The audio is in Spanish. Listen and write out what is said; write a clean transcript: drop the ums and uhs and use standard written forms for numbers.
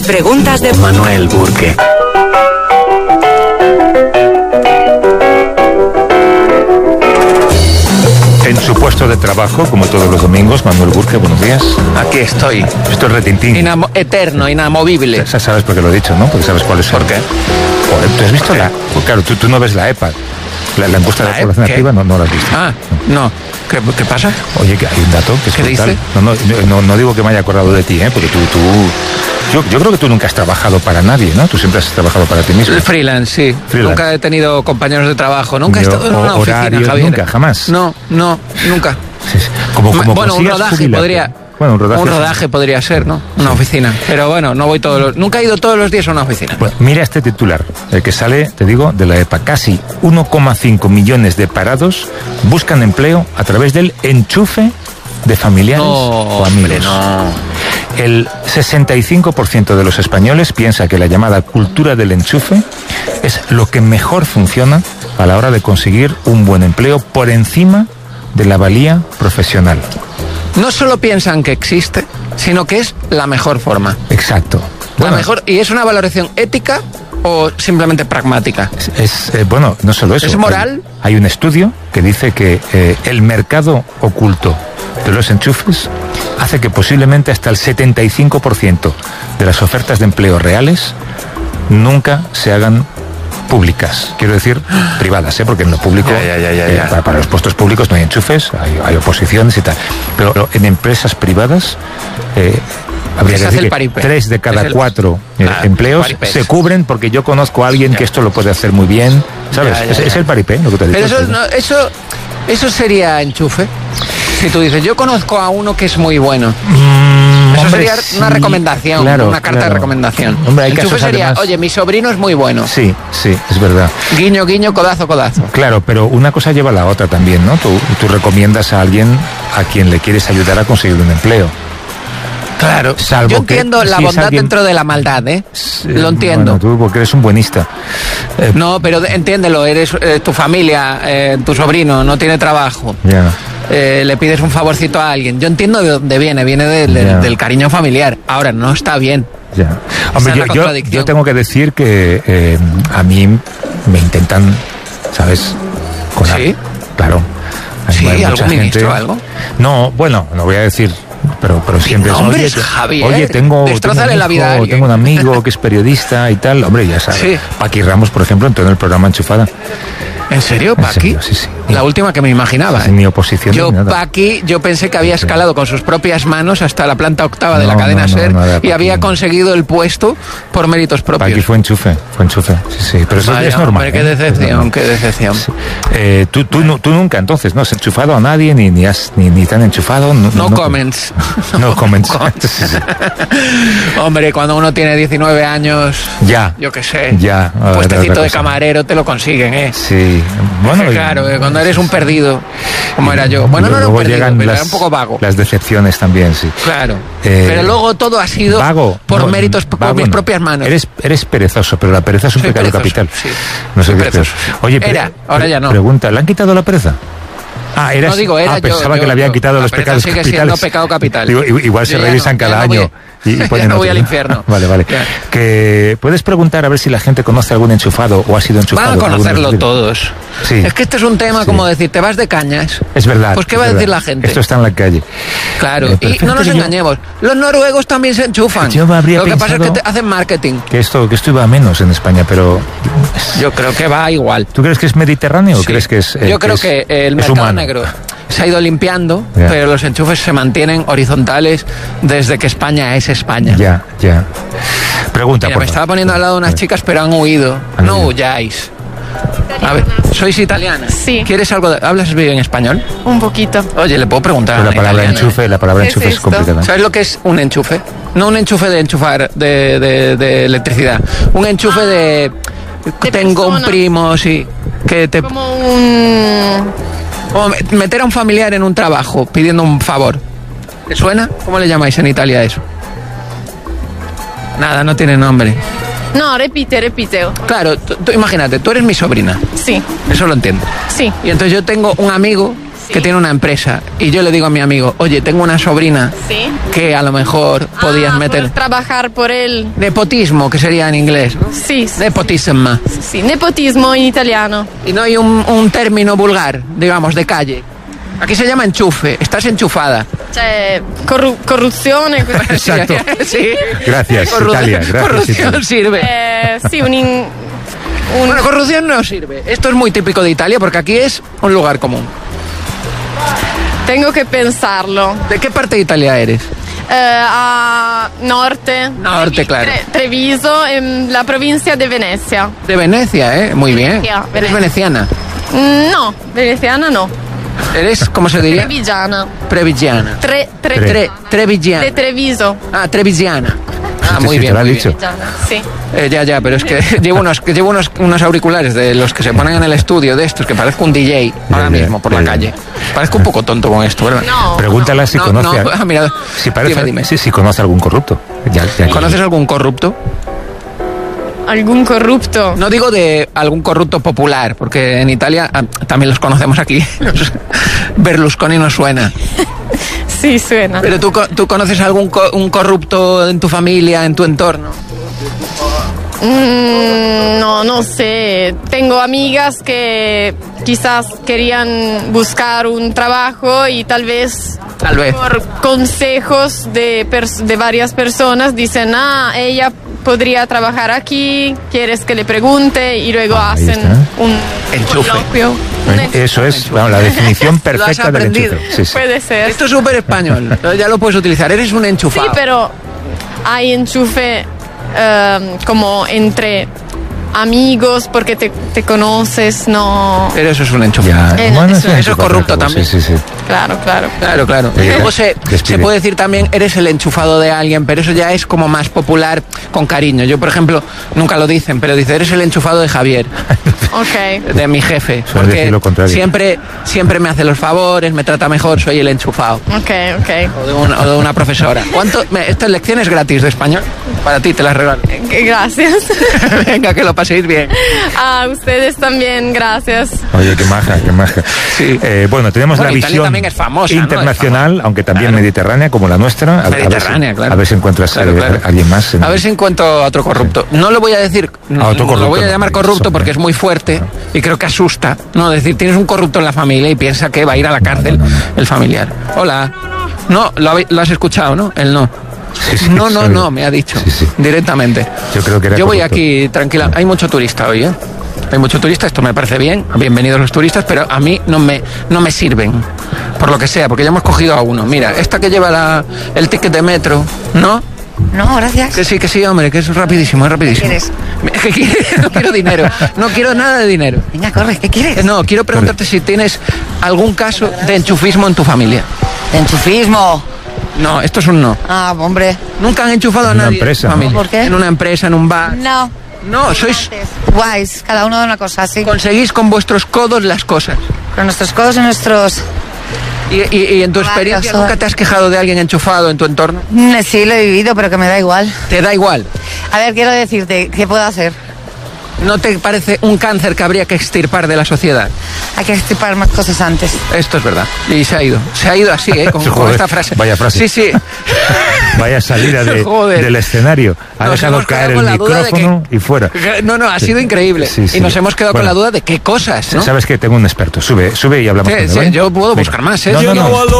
Preguntas de Manuel Burke. En su puesto de trabajo, como todos los domingos, Manuel Burke, buenos días. Aquí estoy. Esto es retintín. Eterno, inamovible. Sabes por qué lo he dicho, ¿no? Porque sabes cuál es. ¿Por qué? Joder, ¿tú has visto la...? Pues claro, tú no ves la EPA. La encuesta de la población activa no la has visto. Ah, no. ¿Qué pasa? Oye, que hay un dato que es ¿Qué brutal. dice? No digo que me haya acordado de ti, porque tú... Yo creo que tú nunca has trabajado para nadie, ¿no? Tú siempre has trabajado para ti mismo. Freelance, sí. Freelance. Nunca he tenido compañeros de trabajo. Nunca he estado en una oficina, Javier. Nunca, jamás. No, nunca. Sí. Como bueno, un rodaje jubilarte. podría... Bueno, un rodaje podría ser, ¿no? Una oficina. Pero bueno, no voy nunca he ido todos los días a una oficina. Bueno, mira este titular, el que sale, te digo, de la EPA. Casi 1,5 millones de parados buscan empleo a través del enchufe de familiares o amigos. Hombre, no. El 65% de los españoles piensa que la llamada cultura del enchufe es lo que mejor funciona a la hora de conseguir un buen empleo por encima de la valía profesional. No solo piensan que existe, sino que es la mejor forma. Exacto. La mejor, ¿y es una valoración ética o simplemente pragmática? Bueno, no solo eso. ¿Es moral? Hay un estudio que dice que el mercado oculto de los enchufes hace que posiblemente hasta el 75% de las ofertas de empleo reales nunca se hagan públicas, quiero decir privadas, porque en lo público para los puestos públicos no hay enchufes, hay oposiciones y tal, pero en empresas privadas habría que decir que 3 de cada 4 empleos se cubren, porque yo conozco a alguien que esto lo puede hacer muy bien, ¿sabes? Es el paripé lo que te digo. Pero eso sería enchufe. Si tú dices, yo conozco a uno que es muy bueno. Eso sería una recomendación, una carta de recomendación. Hombre, hay enchufe casos sería, además... oye, mi sobrino es muy bueno. Sí, es verdad. Guiño, guiño, codazo, codazo. Claro, pero una cosa lleva a la otra también, ¿no? Tú recomiendas a alguien a quien le quieres ayudar a conseguir un empleo. Claro, salvo yo entiendo la bondad dentro de la maldad, ¿eh? Lo entiendo. Bueno, tú porque eres un buenista. No, pero entiéndelo, eres tu familia, tu sobrino no tiene trabajo. Ya. Le pides un favorcito a alguien. Yo entiendo de dónde viene del cariño familiar. Ahora, no está bien. Ya. Hombre, yo tengo que decir que a mí me intentan, ¿sabes? ¿Sí? Claro. ¿Sí? Hay ¿Algún ministro o algo? No, bueno, no voy a decir... Pero siempre es Javier, oye, tengo la vida tengo un amigo que es periodista y tal. Hombre, ya sabes. Sí. Paqui Ramos, por ejemplo, entró en el programa Enchufada. ¿En serio, Paqui? Sí. La última que me imaginaba. Sin mi oposición. Paqui, yo pensé que había escalado con sus propias manos hasta la planta octava de la cadena SER y había conseguido el puesto por méritos propios. Paqui fue enchufe. Sí. Pero eso es normal. Hombre, qué decepción. Sí. Tú nunca, entonces, no has enchufado a nadie, ni te han enchufado. No comments. No comments. Hombre, cuando uno tiene 19 años, yo qué sé, puestecito de camarero te lo consiguen, ¿eh? Sí. Bueno, claro, cuando eres un perdido, como era yo. Bueno, no perdido, pero era un poco vago. Las decepciones también, sí. Claro. Pero luego todo ha sido por méritos, por mis propias manos. Eres perezoso, pero la pereza es un pecado capital. Sí. No sé qué es. Oye, ahora ya no. Pregunta, ¿le han quitado la pereza? No digo, pensaba que le habían quitado los pecados sigue capitales. Siendo pecado capital. Igual se revisan cada año. Y ponen no voy al infierno. Vale. Que puedes preguntar a ver si la gente conoce algún enchufado o ha sido enchufado. Van a conocerlo todos. Sí. Es que este es un tema como decir, te vas de cañas. Es verdad. Pues ¿qué va a decir la gente? Esto está en la calle. Claro, y no nos engañemos. Los noruegos también se enchufan. Lo que pasa es que hacen marketing. Que esto iba a menos en España, pero... Yo creo que va igual. ¿Tú crees que es mediterráneo o crees que es Yo creo que el mercado negro se ha ido limpiando, pero los enchufes se mantienen horizontales desde que España es España. Ya. Pregunta. Mira, me estaba poniendo al lado unas chicas, pero han huido. No huyáis. A ver, ¿sois italiana? Sí. ¿Quieres algo ¿Hablas bien español? Un poquito. Oye, le puedo preguntar a la palabra enchufe, es complicada. ¿Sabes lo que es un enchufe? No un enchufe de enchufar de electricidad. Un enchufe de tengo persona. Un primo, sí, que te como un o meter a un familiar en un trabajo pidiendo un favor. ¿Te suena? ¿Cómo le llamáis en Italia eso? Nada, no tiene nombre. No, repite. Claro, tú imagínate, tú eres mi sobrina. Sí. Eso lo entiendo. Sí. Y entonces yo tengo un amigo que tiene una empresa y yo le digo a mi amigo, oye, tengo una sobrina que a lo mejor podías meter... Por trabajar por él. Nepotismo, que sería en inglés, ¿no? Sí. Nepotismo. Sí, nepotismo en italiano. Y no hay un término vulgar, digamos, de calle. Aquí se llama enchufe, estás enchufada. Cioè, corruzione. Exacto. Sí. Gracias, Italia. Gracias, corrupción Italia. sirve. Sí, Bueno, corrupción no sirve. Esto es muy típico de Italia porque aquí es un lugar común. Tengo que pensarlo. ¿De qué parte de Italia eres? A norte. Norte, claro. Treviso, en la provincia de Venecia. De Venecia, Muy bien. Venecia. ¿Eres veneciana? No, veneciana no. ¿Eres, cómo se diría? Trevigiana. Trevigiana. Trevigiana. De Treviso. Ah, Trevigiana. Ah, Sí, muy sí, bien. te lo ha muy dicho. bien. Sí. Ya, pero es que llevo unos auriculares de los que se ponen en el estudio de estos, que parezco un DJ ahora mismo por la calle. Parezco un poco tonto con esto, ¿verdad? No. Pregúntala si conoce. Mira, dime. Si conoce algún corrupto. ¿Conoces algún corrupto? ¿Algún corrupto? No digo de algún corrupto popular, porque en Italia también los conocemos aquí. Berlusconi no suena. Sí, suena. Pero ¿tú conoces algún un corrupto en tu familia, en tu entorno? No sé. Tengo amigas que quizás querían buscar un trabajo y tal vez por consejos de varias personas dicen, ella podría trabajar aquí, quieres que le pregunte, y luego hacen un coloquio. Eso es la definición perfecta del enchufe. Sí. Puede ser. Esto es súper español, ya lo puedes utilizar, eres un enchufado. Sí, pero hay enchufe como entre amigos porque te conoces, no. Pero eso es un enchufe. Eso es corrupto también. Sí. Claro. Claro. Luego se puede decir también, eres el enchufado de alguien, pero eso ya es como más popular con cariño. Yo, por ejemplo, nunca lo dicen, pero dice, eres el enchufado de Javier. Ok. De mi jefe. Suele decir lo contrario. Siempre me hace los favores, me trata mejor, soy el enchufado. Ok. O de una profesora. Estas lecciones gratis de español, para ti te las regalo. Gracias. Venga, que lo paséis bien. A ustedes también, gracias. Oye, qué maja. Sí. Bueno, tenemos la Italia visión también es famosa, internacional, ¿no? aunque también mediterránea, como la nuestra. Claro. A ver si encuentras Claro. alguien más. A ver si encuentro a otro corrupto. No lo voy a decir, no lo voy a llamar corrupto porque es muy fuerte y creo que asusta. No, decir, tienes un corrupto en la familia y piensa que va a ir a la cárcel el familiar. Hola. No, lo has escuchado, ¿no? Él no. Sí, No, me ha dicho directamente. Yo creo que era voy corrupto. aquí tranquila. Hay mucho turista hoy, ¿eh? Hay mucho turista, esto me parece bien. Bienvenidos los turistas, pero a mí no me sirven. Por lo que sea, porque ya hemos cogido a uno. Mira, esta que lleva el ticket de metro, ¿no? No, gracias. Que sí, hombre, que es rapidísimo, es rapidísimo. ¿Qué quieres? No quiero dinero, no quiero nada de dinero. Venga, corre, ¿qué quieres? No, quiero preguntarte si tienes algún caso de enchufismo en tu familia. ¿De enchufismo? No, esto es un no. Ah, hombre. Nunca han enchufado a En una nadie empresa, en tu familia. ¿no? ¿Por qué? En una empresa, en un bar. No, sois... Guays, cada uno de una cosa, sí. Conseguís con vuestros codos las cosas. Con nuestros codos y nuestros... ¿Y en tu experiencia nunca te has quejado de alguien enchufado en tu entorno? Sí, lo he vivido, pero que me da igual. ¿Te da igual? A ver, quiero decirte, ¿qué puedo hacer? ¿No te parece un cáncer que habría que extirpar de la sociedad? Hay que extirpar más cosas antes. Esto es verdad. Y se ha ido así, con Joder, esta frase. vaya frase. Sí. Vaya salida del escenario. Ha Nos dejado hemos caer quedado el con la duda de micrófono y fuera. No, ha sido increíble. Sí. Y nos hemos quedado con la duda de qué cosas, ¿no? Sabes que tengo un experto. Sube y hablamos con él, ¿vale? Yo puedo buscar más, ¿eh? No.